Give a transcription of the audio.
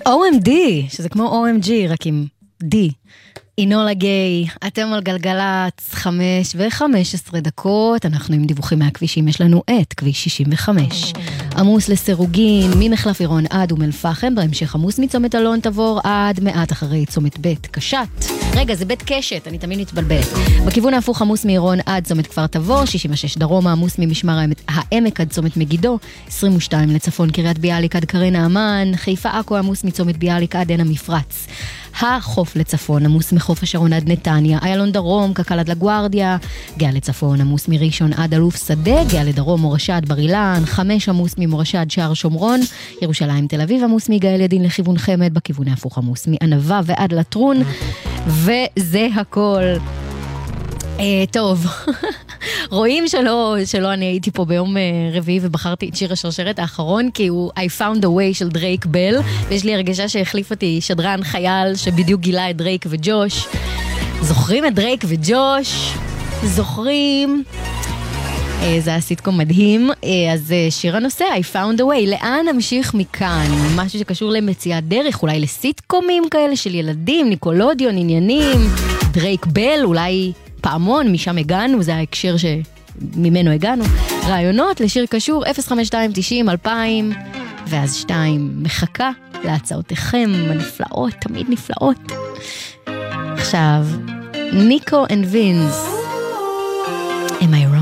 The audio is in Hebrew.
OMD, שזה כמו OMG, רק עם D. אינולה גיי, אתם על גלגלץ, 5:15, אנחנו עם דיווחים מהכבישים, יש לנו את כביש 65. עמוס לסירוגין, ממחלף עירון עד אום אל-פחם, בהמשך עמוס מצומת אלון תבור עד מעט אחרי צומת בית קשת. רגע, זה בית קשת, אני תמיד מתבלבלת. בכיוון ההפוך עמוס מעירון עד צומת כפר תבור, 66 דרומה, עמוס ממשמר העמק עד צומת מגידו, 22 לצפון קריית ביאליק עד קרן האמן, חיפה עכו עמוס מצומת ביאליק עד עין המפרץ. החוף לצפון, עמוס מחוף השרון עד נתניה, איילון דרום, קקל עד לגוארדיה, גאה לצפון, עמוס מראשון עד אלוף שדה, גאה לדרום, מורשה עד בר אילן, 5 עמוס ממורשה עד שער שומרון, ירושלים תל אביב, עמוס מגאל ידין לכיוון חמד, בכיוון ההפוך עמוס מענבה ועד לטרון, וזה הכל. טוב, רואים שלא אני הייתי פה ביום רביעי ובחרתי את שיר השרשרת האחרון, כי הוא I found a way של דרייק בל, ויש לי הרגשה שהחליף אותי שדרן חייל שבדיוק גילה את דרייק וג'וש. זוכרים את דרייק וג'וש? זוכרים? זה היה סיטקום מדהים. אז שיר הנושא I found a way. לאן נמשיך מכאן? משהו שקשור למציאת דרך, אולי לסיטקומים כאלה של ילדים, ניקולודיון, עניינים, דרייק בל, אולי פעמון, משם הגענו, זה ההקשר שממנו הגענו. רעיונות לשיר קשור 052-90-2000 ואז 2 מחכה להצעותיכם הנפלאות, תמיד נפלאות. עכשיו, ניקו and וינס, Am I right?